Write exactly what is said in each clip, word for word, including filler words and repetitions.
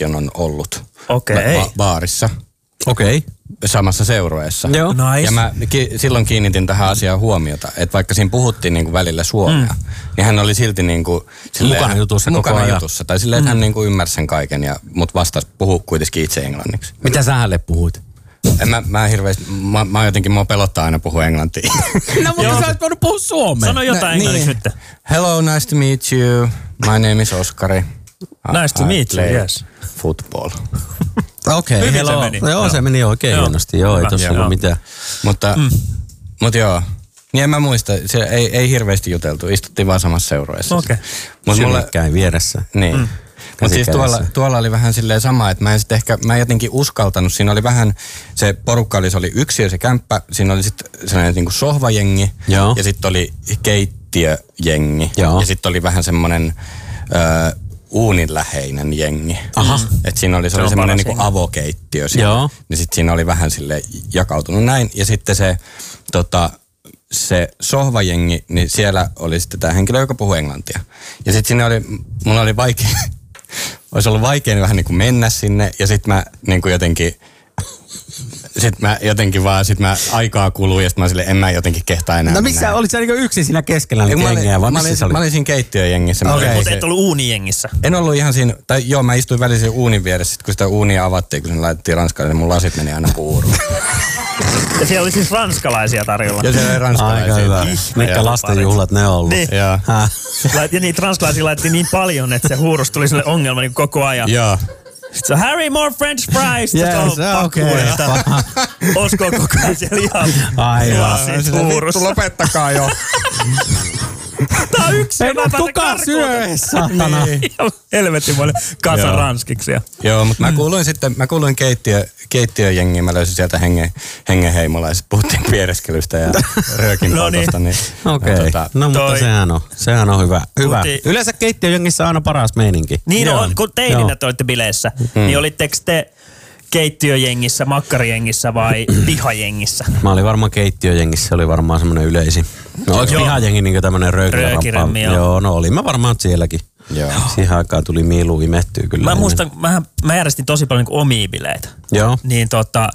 Question on ollut Okei. ba- baarissa. Okei. Okay. Samassa seurueessa. Joo. Nice. Ja mä ki- silloin kiinnitin tähän asiaan huomiota, että vaikka siinä puhuttiin niinku välillä suomea, mm. niin hän oli silti niinku, silleen, mukana jutussa mukana koko ajan. jutussa. Tai silleen, että hän mm. niinku ymmärsi sen kaiken, ja, mut vastasi puhuu kuitenkin itse englanniksi. Mitä sä hänelle puhuit? En mä, mä hirveästi, mä, mä jotenkin, mua pelottaa aina puhua englantia. No mutta sä oot voinut puhua suomea. Sano jotain No, englanniksi niin. nyt. Hello, nice to meet you. My name is Oskari. Nice to I meet you, play yes. Football. Okei, okay, Hyvin se hello. meni. Joo, Joo. se meni oikein Joo. hienosti. Joo, ei Hyvä. tossa Joo. ollut mitään. Mutta, mm. mut joo. Niin en mä muista, se ei, ei hirveästi juteltu. Istuttiin vaan samassa seurueessa. Okei. Mut mulle, Synnikkäin vieressä. niin. Mm. Mutta siis tuolla, tuolla oli vähän silleen sama, että mä en sit ehkä, mä en jotenkin uskaltanut. Siinä oli vähän, se porukka oli, se oli yksi ja se kämppä. Siinä oli sitten sellainen niinku sohvajengi. Joo. Ja sitten oli keittiöjengi. Joo. Ja sitten oli vähän semmoinen ö, uuninläheinen jengi. Aha. Et siinä oli, se Se oli on semmoinen paras niinku jengi. avokeittiö siinä. Joo. Niin sitten siinä oli vähän sille jakautunut näin. Ja sitten se, tota, se sohvajengi, niin siellä oli sitten tämä henkilö, joka puhui englantia. Ja sitten siinä oli, mulla oli vaikea, olisi ollut vaikea vähän niin kuin mennä sinne. Ja sitten mä niin kuin jotenkin, sitten mä jotenkin vaan, sitten mä aikaa kuluu ja sitten mä silleen, en mä jotenkin kehtaa enää. No missä, olit sä niinku yksin siinä keskellä niitä mä olin, jengiä, vai mä, missä olin, sä olit? mä olin siinä keittiöjengissä. Mä Okei. olin Mutta se- et ollut uunijengissä. En ollut ihan siinä, tai joo, mä istuin välisin uunin vieressä, sit kun sitä uunia avattiin, kun sen laitettiin Ranskaan, niin mun lasit meni aina puuruun. Ja siellä oli siis ranskalaisia tarjolla. Ja siellä oli ranskalaisia. Aika hyvä. Mitkä Joo. lastenjuhlat ne on ollut? Niin. Joo. Häh? Lait- Ja niitä ranskalaisia laitettiin niin paljon, että se huurus tuli sille ongelma niin koko ajan. Joo. Sitten se, Harry, more french fries! Yes, Sitten se on okei. pakko uudestaan. Osko koko ajan siellä ihan. Aivan. Joo, siis huurussa. Vittu, lopettakaa jo. Tää on yksi. Ei mä voi pääsen kukaan karkuun. syö ees, saatana. Ihan helvetin paljon kasa Joo. ranskiksi. Joo, mutta mä kuuluin sitten, mä kuuluin keittiö, keittiöjengiin, mä löysin sieltä hengen, hengenheimolaiset, puhuttiin piereskelystä ja röökin No niin. poltosta. Niin, Okei, ja tota, no mutta toi- sehän on, sehän on hyvä. hyvä. Puhuttiin- Yleensä keittiöjengissä on aina paras meininki. Niin Joo. on, kun teininä te olitte bileissä, Mm. niin olitteko te keittiöjengissä, makkarijengissä vai pihajengissä? Mä olin varmaan keittiöjengissä, se oli varmaan semmoinen yleisin. No oliko Joo. pihajengi niin tämmönen röökiremmi? Röökiremmi, joo. Joo, no olin mä varmaan sielläkin. Joo. Siihen aikaan tuli miilu imettyä kyllä. Mä ennen. muistan, mä, mä järjestin tosi paljon niin omia bileitä. Joo. Niin tota,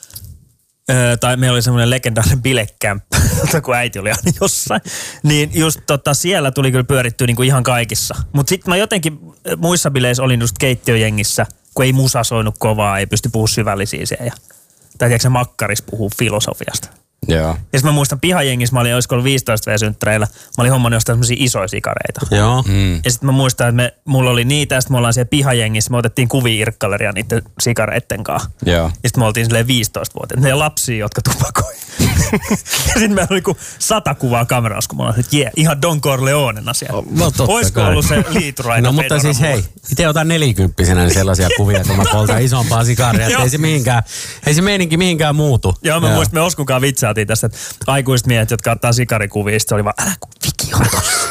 ö, tai meillä oli semmoinen legendaarinen bilekämppä, kun äiti oli aina jossain. Niin just tota, siellä tuli kyllä pyörittyä niin kuin ihan kaikissa. Mutta sitten mä jotenkin muissa bileissä olin just keittiöjengissä, kun ei musa soinut kovaa, ei pysty puhua syvällisiä siellä. Ja, tai tiedätkö se makkaris puhuu filosofiasta. Joo. Ja sitten mä muistan pihajengissä, mä olin olisiko ollut viisitoista vuotta-synttäreillä, mä olin hommannut jostain semmosia isoja sikareita. Joo. Mm. Ja sitten mä muistan, että me, mulla oli niitä, ja sitten me ollaan siellä pihajengissä, me otettiin kuvia Irkkaleria niiden sikareitten kanssa. Joo. Ja sitten me oltiin silleen viisitoista-vuotiaita. Ne lapsia, jotka tupakoi. Ja sitten meillä oli kuin sata kuvaa kamerassa, kun mä olin, että jee, ihan Don Corleonena siellä. No totta Olisiko kai. ollut se liituraita? No mutta siis hei, itse otan nelikymppisenä niin sellaisia kuvia, kun mä poltan isompaa sikaria, että ei se mihinkään, ei se meininki mihinkään muutu. Joo, mä muistan, me Oskunkaan vitsaatiin tästä, että aikuiset miehet, jotka ottaa sikarikuvia, sitten se oli vaan, älä kun viki on tossa.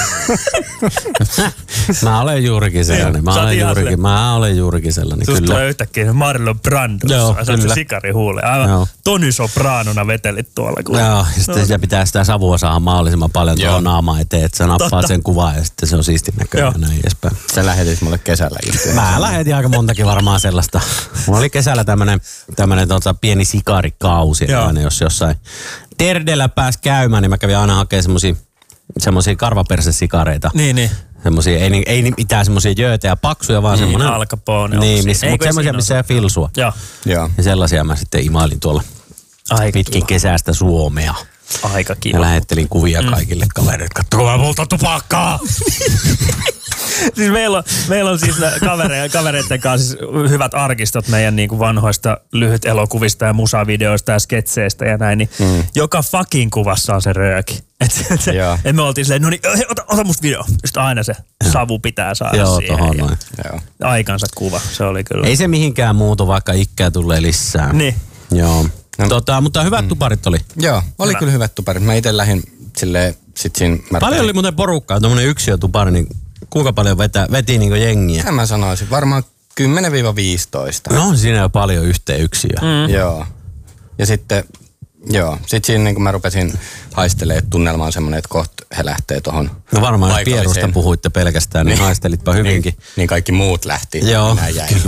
Mä olen juurikin sellainen, mä Sä oot olen ihan juurikin, silleen- mä olen juurikin sellainen, Susta kyllä. tulee yhtäkkiä Marlon Brando. Joo, Sä oot se kyllä. sikarihuule. Aivan Joo. Tony Sopranona vetelit tuolla. Kun... Joo, ja sitten sitä pitää sitä savua saada mahdollisimman paljon Joo. tuohon naamaan eteen, että sä nappaat Totta. sen kuvan ja sitten se on siistin näköinen Joo. ja näin edespäin. Sä lähetit mulle kesällä just. Mä lähetin aika montakin varmaan sellaista. Mulla oli kesällä tämmönen, tämmönen tota, pieni sikarikausi, Joo. aina jos jossain terdellä pääsi käymään, niin mä kävin aina hakemaan semmosia, semmosia karvapersesikareita. Niin, niin. Semmosia, ei, ni- ei ni- mitään semmosia jöötejä paksuja, vaan Niin, semmonen... Al Capone Niin, on missä, siinä. mutta Eikö semmosia, siinä missä ole ei filsua. Joo. Joo. Ja sellaisia mä sitten imailin tuolla Aika pitkin kiva. kesästä Suomea. Aika Ja kiva. lähettelin kuvia kaikille kavereille. Katsokaa, mä poltan tupakkaa! Siis meillä on, meillä on siis kavere, kavereiden kanssa siis hyvät arkistot meidän niin kuin vanhoista lyhyt elokuvista ja musavideoista ja sketseistä ja näin. Niin mm. joka fucking kuvassa on se rööki. Et, et, se, Joo. et me oltiin silleen, no niin, hei, ota, ota musta video. Sitten aina se savu pitää saada Joo, siihen. tohon ja noin. Joo. aikansa kuva, se oli kyllä. Ei se mihinkään muutu, vaikka ikkää tulee lisää. Niin. Joo. No. Tota, mutta hyvät mm. tuparit oli. Joo, oli Hyvä. kyllä hyvät tuparit. Mä itse lähdin silleen, sit siinä... Mä Paljon oli muuten porukkaa, tommonen yksiötupari, niin kuinka paljon vetä, veti niinku jengiä? Mitä mä sanoisin? Varmaan kymmenen viisitoista. No on siinä jo paljon yhteen yksiöä. Mm. Joo. Ja sitten, joo. Sitten siinä niin kun mä rupesin haistelemaan, että tunnelma on semmoinen, että kohta he lähtee tohon No varmaan jos paikalliseen. Pierusta puhuitte pelkästään, niin, niin haistelitpa hyvinkin. Niin, niin kaikki muut lähti. Joo. Minä jäin.